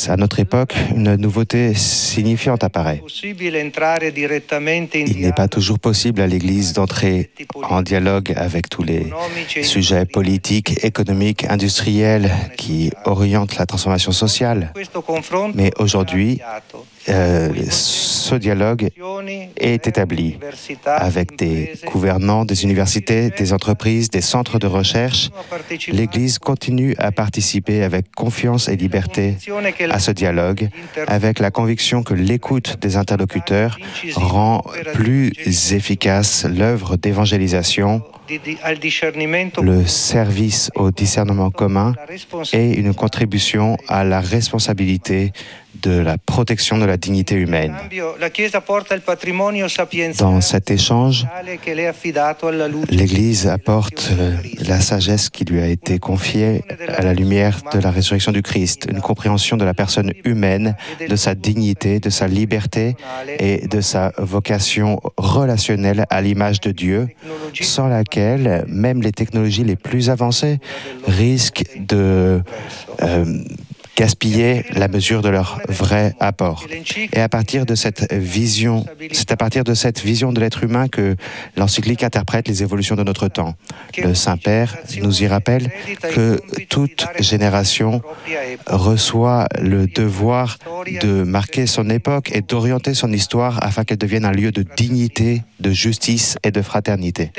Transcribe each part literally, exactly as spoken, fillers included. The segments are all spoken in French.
à notre époque, une nouveauté signifiante apparaît. Il n'est pas toujours possible à l'Église d'entrer en dialogue avec tous les sujets politiques, économiques, industriels qui orientent la transformation sociale. Mais aujourd'hui, euh, ce dialogue est établi avec des gouvernants, des universités, des entreprises, des centres de recherche. L'Église continue à participer avec confiance et liberté à ce dialogue, avec la conviction que l'écoute des interlocuteurs rend plus efficace l'œuvre d'évangélisation, le service au discernement commun et une contribution à la responsabilité de la protection de la dignité humaine. Dans cet échange, l'Église apporte la sagesse qui lui a été confiée à la lumière de la résurrection du Christ, une compréhension de la personne humaine, de sa dignité, de sa liberté et de sa vocation relationnelle à l'image de Dieu, sans laquelle même les technologies les plus avancées risquent de euh, gaspiller la mesure de leur vrai apport. Et à partir de cette vision, c'est à partir de cette vision de l'être humain que l'encyclique interprète les évolutions de notre temps. Le Saint-Père nous y rappelle que toute génération reçoit le devoir de marquer son époque et d'orienter son histoire afin qu'elle devienne un lieu de dignité, de justice et de fraternité.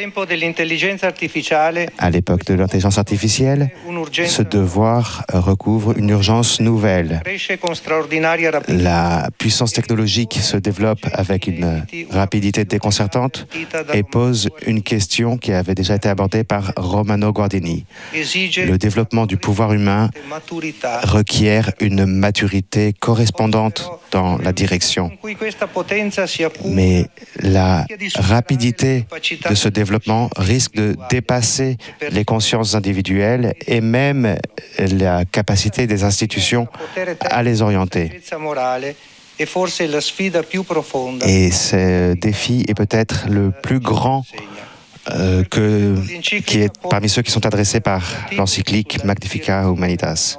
À l'époque de l'intelligence artificielle, ce devoir recouvre une urgence nouvelle. La puissance technologique se développe avec une rapidité déconcertante et pose une question qui avait déjà été abordée par Romano Guardini. Le développement du pouvoir humain requiert une maturité correspondante dans la direction. Mais la rapidité de ce développement risque de dépasser les consciences individuelles et même la capacité des institutions à les orienter. Et ce défi est peut-être le plus grand euh, que, qui est parmi ceux qui sont adressés par l'encyclique Magnificat Humanitas.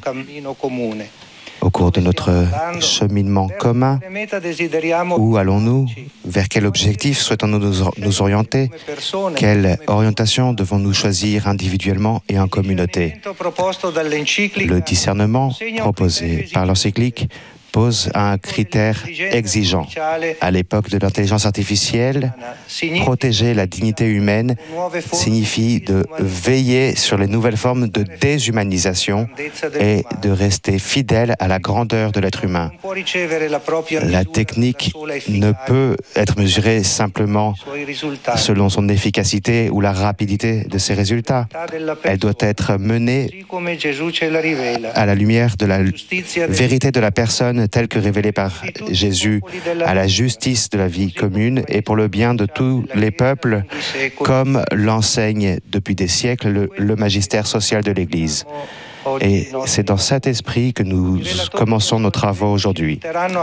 Au cours de notre cheminement commun, où allons-nous? Vers quel objectif souhaitons-nous nous orienter? Quelle orientation devons-nous choisir individuellement et en communauté? Le discernement proposé par l'encyclique pose un critère exigeant. À l'époque de l'intelligence artificielle, protéger la dignité humaine signifie de veiller sur les nouvelles formes de déshumanisation et de rester fidèle à la grandeur de l'être humain. La technique ne peut être mesurée simplement selon son efficacité ou la rapidité de ses résultats. Elle doit être menée à la lumière de la vérité de la personne telle que révélée par Jésus, à la justice de la vie commune et pour le bien de tous les peuples, comme l'enseigne depuis des siècles le, le magistère social de l'Église. Et c'est dans cet esprit que nous commençons nos travaux aujourd'hui.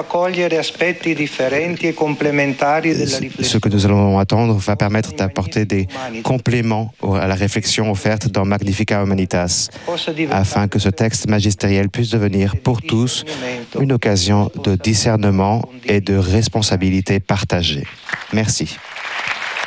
Ce que nous allons attendre va permettre d'apporter des compléments à la réflexion offerte dans Magnificat Humanitas, afin que ce texte magistériel puisse devenir pour tous une occasion de discernement et de responsabilité partagée. Merci.